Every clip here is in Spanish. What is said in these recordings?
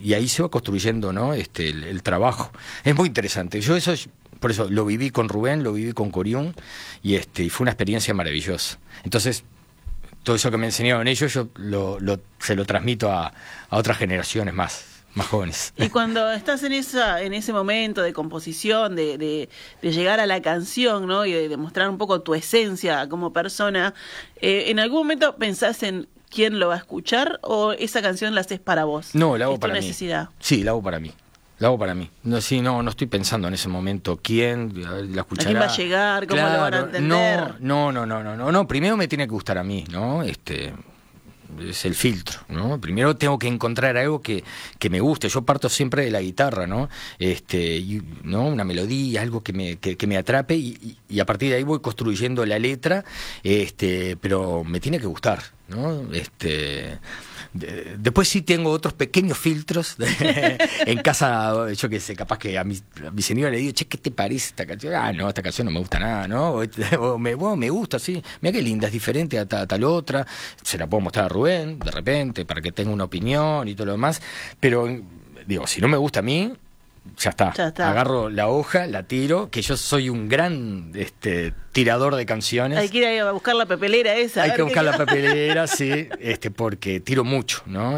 y ahí se va construyendo, ¿no? El trabajo. Es muy interesante. Yo por eso lo viví con Rubén, lo viví con Coriún, y fue una experiencia maravillosa. Entonces, todo eso que me enseñaron ellos, yo se lo transmito a otras generaciones más jóvenes. Y cuando estás en ese momento de composición, de llegar a la canción, ¿no? Y de demostrar un poco tu esencia como persona, ¿en algún momento pensás en quién lo va a escuchar o esa canción la haces para vos? No, la hago para mí. Necesidad. Sí, la hago para mí. La hago para mí. No estoy pensando en ese momento quién la escuchará. ¿A quién va a llegar? ¿Cómo lo van a entender? No. Primero me tiene que gustar a mí, ¿no? Es el filtro, ¿no? Primero tengo que encontrar algo que me guste. Yo parto siempre de la guitarra, ¿no? ¿No? Una melodía, algo que me atrape y a partir de ahí voy construyendo la letra, pero me tiene que gustar, ¿no? Después sí tengo otros pequeños filtros en casa, yo qué sé, capaz que a mi señora le digo, che, ¿qué te parece esta canción? No, esta canción no me gusta nada, ¿no? O me gusta, sí, mira qué linda, es diferente a tal otra, se la puedo mostrar a Rubén, de repente, para que tenga una opinión y todo lo demás, pero, digo, si no me gusta a mí, ya está. Agarro la hoja, la tiro, que yo soy un gran tirador de canciones. Hay que ir a buscar la papelera esa. Hay que buscar la papelera, sí, porque tiro mucho, ¿no?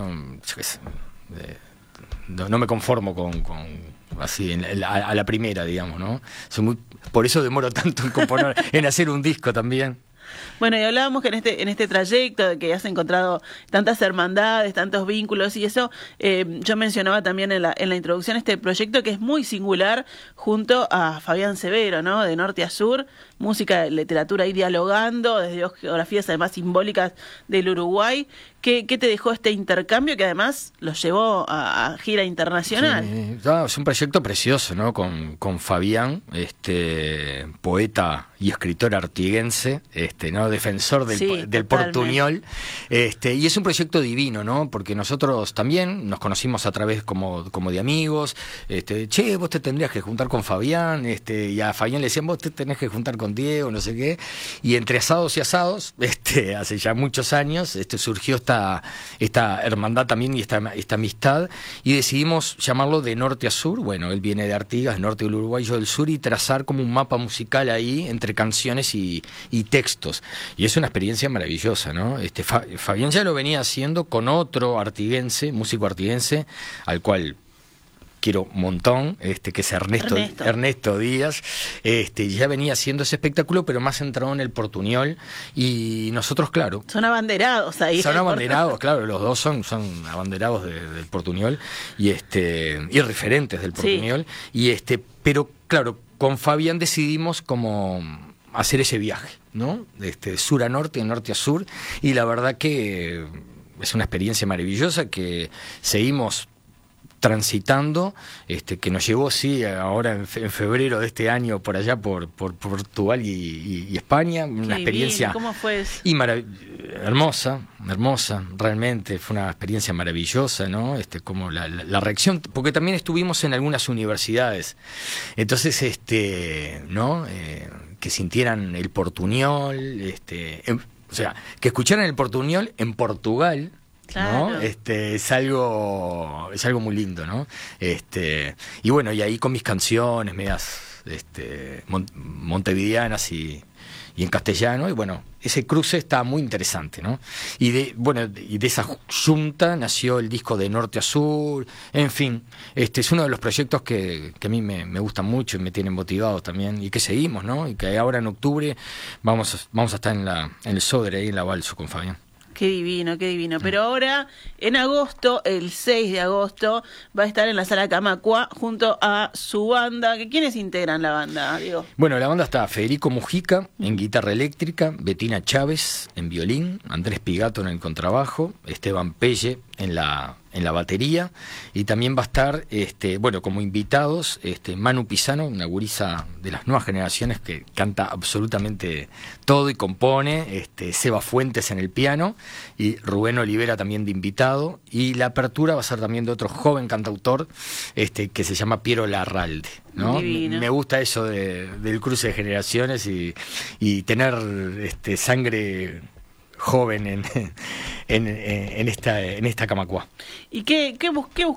No me conformo con así a la primera, digamos, ¿no? Por eso demoro tanto en componer, en hacer un disco también. Bueno, y hablábamos que en este trayecto de que has encontrado tantas hermandades, tantos vínculos y eso, yo mencionaba también en la introducción este proyecto que es muy singular junto a Fabián Severo, ¿no? De norte a sur, música, literatura ahí dialogando, desde dos geografías además simbólicas del Uruguay. ¿Qué te dejó este intercambio que además los llevó a gira internacional? Sí, es un proyecto precioso, ¿no? Con Fabián, poeta y escritor artiguense, ¿no? Defensor del portuñol, y es un proyecto divino, ¿no? Porque nosotros también nos conocimos a través como de amigos, che, vos te tendrías que juntar con Fabián, y a Fabián le decían, vos te tenés que juntar con Diego, no sé qué, y entre asados y asados, hace ya muchos años, surgió esta hermandad también y esta amistad, y decidimos llamarlo de norte a sur. Bueno, él viene de Artigas, norte del Uruguay, yo del sur, y trazar como un mapa musical ahí entre canciones y textos, y es una experiencia maravillosa, ¿no? Fabián ya lo venía haciendo con otro artiguense, músico artiguense, al cual quiero un montón, que es Ernesto Díaz, ya venía haciendo ese espectáculo, pero más centrado en el portuñol, y nosotros, claro. Son abanderados ahí. Son abanderados, claro, los dos son abanderados del portuñol, y referentes del portuñol, sí. Pero claro, con Fabián decidimos como hacer ese viaje, ¿no? De sur a norte, de norte a sur, y la verdad que es una experiencia maravillosa que seguimos transitando, que nos llevó, sí, ahora en febrero de este año por allá por Portugal y España, una experiencia. ¿Cómo fue eso? Hermosa, realmente fue una experiencia maravillosa, ¿no? Como la reacción, porque también estuvimos en algunas universidades, entonces, ¿no? Que sintieran el portuñol, o sea, que escucharan el portuñol en Portugal. Claro. ¿No? Es algo muy lindo, ¿no? Y bueno, y ahí con mis canciones medias montevideanas y en castellano, y bueno, ese cruce está muy interesante, ¿no? Y de esa junta nació el disco de Norte a Sur, en fin, es uno de los proyectos que a mí me gustan mucho y me tienen motivado también, y que seguimos, ¿no? Y que ahora en octubre vamos a estar en el Sodre, ahí en la Balso con Fabián. Qué divino, qué divino. Pero ahora, en agosto, el 6 de agosto, va a estar en la Sala Camacua junto a su banda. ¿Quiénes integran la banda, Diego? Bueno, la banda está Federico Mujica en guitarra eléctrica, Betina Chávez en violín, Andrés Pigato en el contrabajo, Esteban Pelle en la batería, y también va a estar, como invitados, Manu Pisano, una gurisa de las nuevas generaciones que canta absolutamente todo y compone, Seba Fuentes en el piano, y Rubén Olivera también de invitado, y la apertura va a ser también de otro joven cantautor, que se llama Piero Larralde, ¿no? Me gusta eso del cruce de generaciones y tener sangre joven en esta Camacua. ¿Y qué